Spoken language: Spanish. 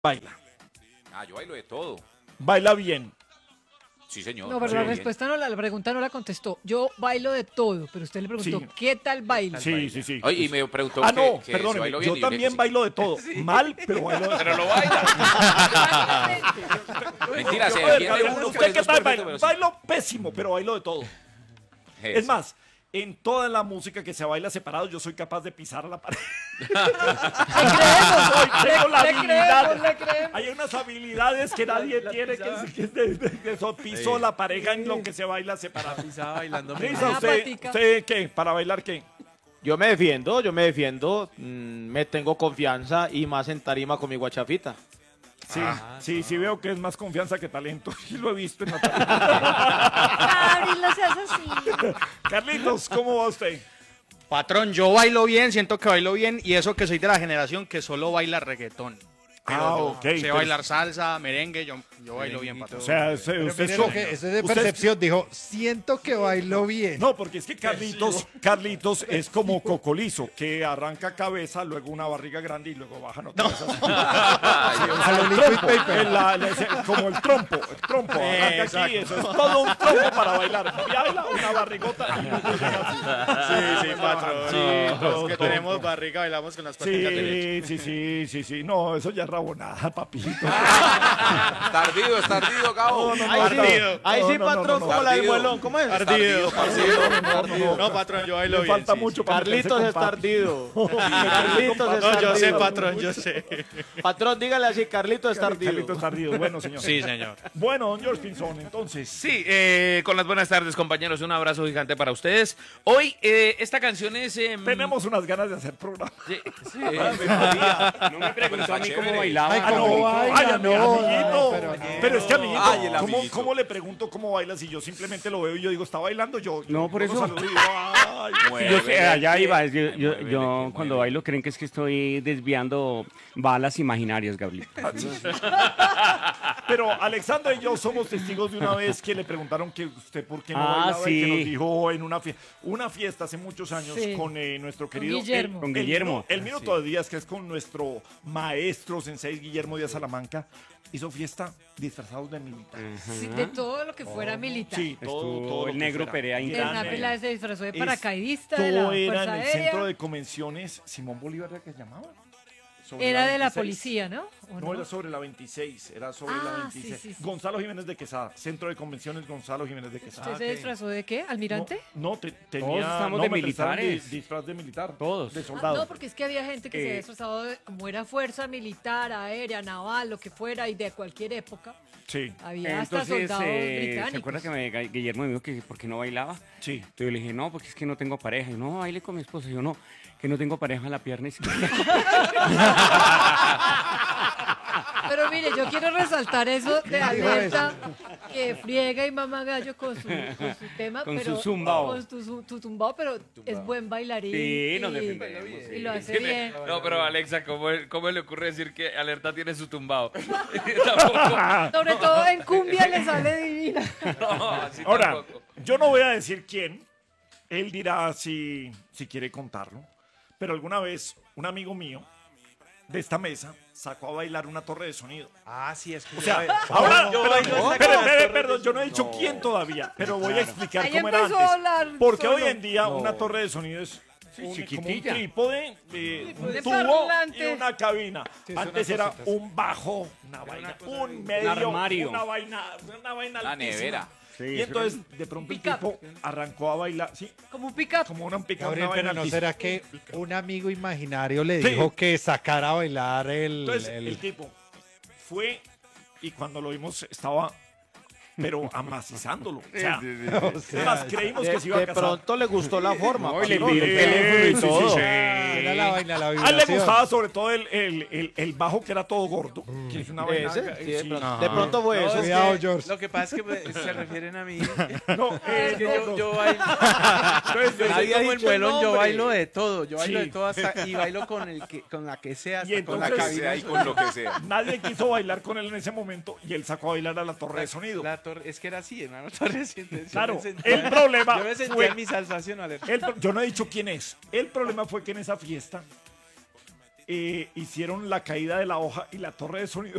baila. Yo bailo de todo. Baila bien. Sí, señor. No, pero Sí, la bien. respuesta no, la pregunta no la contestó. Yo bailo de todo, pero usted le preguntó, Sí. ¿qué tal baila? Sí. Oye, y me preguntó Ah, no, que si perdóneme. bailo bien, Yo y le dije también que bailo de todo. Mal, pero bailo de todo. Pero lo baila. Mentira, se Joder, defiende Gabriel, uno, ¿usted pues, qué eso es tal perfecto, baila? pero sí. Bailo pésimo, pero bailo de todo. Es Eso. más, en toda la música que se baila separado, yo soy capaz de pisar a la pared. Tengo la habilidad. Le creemos. Hay unas habilidades que nadie tiene que de eso. Piso la pareja en lo que se baila separado. Pisaba bailando. Lisa, Ah, ¿usted, patica. usted qué? ¿Para bailar qué? Yo me defiendo, me tengo confianza y más en tarima con mi guachafita. Sí, veo que es más confianza que talento. Sí lo he visto en la tarima. Gabriel, no seas así. Carlitos, ¿cómo va usted? Patrón, yo bailo bien, siento que bailo bien y eso que soy de la generación que solo baila reggaetón. Pero Ok. sé pero- bailar salsa, merengue, yo bailo bien, patrón. O sea, usted Mire es lo que, eso es de usted- percepción, dijo, siento que bailó bien. No, porque es que Carlitos es como Cocolizo, que arranca cabeza, luego una barriga grande y luego baja otra vez así. A lo liquid paper. Como el trompo, arranca aquí, eso es todo un trompo para bailar. Baila una barrigota y luego llega así. Sí, patrón. todo, Los que todo, tenemos todo. barriga bailamos con las paticas derechas. Sí. No, eso ya es rabonada, papito. Es tardido, cabo. Ahí sí, No, patrón, no. como la del Tardido. muelón. ¿Cómo es? Ardido. No, No, patrón, yo bailo le bien. falta sí, mucho sí. para Carlitos meterse es con papi. tardido. Carlitos es No, yo sé, tardido. patrón, yo sé. Patrón, dígale así, Carlitos es Carlitos tardido. tardido. Bueno, señor. Sí, señor. Bueno, don George Pinzón, entonces. Sí, con las buenas tardes, compañeros. Un abrazo gigante para ustedes. Hoy, esta canción es... Tenemos unas ganas de hacer programa. No me preguntó a mí cómo bailaba. Ay, ¿cómo baila? Amiguito. pero Pero es que, amiguito, Ay, el ¿cómo, amiguito. cómo le pregunto cómo baila si yo simplemente lo veo y yo digo, está bailando yo? No, por lo eso. saludo y digo, ay. Muévele Yo sé, allá el iba. pie, Yo muévele cuando muévele. bailo creen que es que estoy desviando balas imaginarias, Gabriel. Pero Alexandra y yo somos testigos de una vez que le preguntaron que usted por qué no Ah, bailaba y que sí. nos dijo en una fiesta hace muchos años Sí. con nuestro querido Guillermo. Con Guillermo. El Minuto de Díaz, que es con nuestro maestro sensei Guillermo Díaz Salamanca, hizo fiesta disfrazados de militar. Sí, de todo lo que fuera militar. Sí, todo Estuvo lo el que negro fuera. Perea De Intran. una pelada se disfrazó de Es- paracaidista de la Todo era Fuerza en el Aérea. centro de convenciones Simón Bolívar, ¿era que se llamaba? Sobre Era de la 26. policía, ¿no? ¿O No, era sobre la 26, era sobre la Ah, 26. sí. Gonzalo Jiménez de Quesada, Centro de Convenciones Gonzalo Jiménez de Quesada. ¿Usted se disfrazó de qué? ¿Almirante? No, tenía... Todos estamos no, de me prestaron militares. Disfraz de militar. Todos. De Ah, soldado. no, porque es que había gente que se había disfrazado de, como era fuerza militar, aérea, naval, lo que fuera, y de cualquier época. Sí, Había hasta Entonces, soldados ¿se británicos. acuerda que Guillermo me dijo que por qué no bailaba? sí. Entonces yo le dije, no, porque es que no tengo pareja. Y no, baile con mi esposa. Y yo, no, que no tengo pareja en la pierna izquierda. Pero mire, yo quiero resaltar eso de alerta que friega y mama gallo con su tema, Con pero su zumbao. con tu zumbao, pero es buen bailarín. Sí, nos y- defendemos, y lo hace bien. No, pero Alexa, ¿cómo le ocurre decir que Alerta tiene su tumbado? Tampoco. Sobre todo en cumbia le sale divina. No, así Ahora, tampoco. yo no voy a decir quién. Él dirá si quiere contarlo. Pero alguna vez un amigo mío de esta mesa sacó a bailar una torre de sonido. Ah, sí, es que O sea, ahora, Yo bailo perdón, yo no he dicho quién todavía, pero voy a explicar Ahí cómo era empezó antes. a hablar Porque solo. hoy en día una torre de sonido es como un chiquitilla. trípode, un de tubo parlante. y una cabina. Sí, son Antes unas era cositas. un bajo, una vaina, un medio, armario. una vaina La altísima. nevera. Sí, Y entonces de pronto el Pick-up. tipo arrancó a bailar, sí, Como un pick-up. como una pica, Gabriel, una pero vaina ¿no altísima. será que un amigo imaginario le Sí. dijo que sacara a bailar Entonces el tipo fue y cuando lo vimos estaba pero amacizándolo. O sea, es más, creímos que se iba a De casar. pronto le gustó la forma. No, y le patrón. pidió el teléfono y Sí, todo. sí, sí. Era la vaina, la A él le vibración. gustaba sobre todo el bajo que era todo gordo. Que es una vaina. Ese, sí, de sí. pronto, de pronto fue eso. Cuidado, George. Lo que pasa es que se refieren a mí. No, Es que no, no. yo bailo. Entonces, Yo soy Nadie ha como el dicho el muelón, yo nombre. bailo de todo. Yo bailo Sí. de todo hasta, y bailo con la que sea, Y hasta con la entonces- cabina. Y con lo que sea. nadie quiso bailar con él en ese momento y él sacó a bailar a la torre de sonido. La torre, es que era así, hermano. Torre, sí, entonces Claro, yo me sentía- el problema Yo me sentía fue- en mi salsación, Alerta. Yo no he dicho quién es. El problema fue que en esa fiesta hicieron la caída de la hoja y la torre de sonido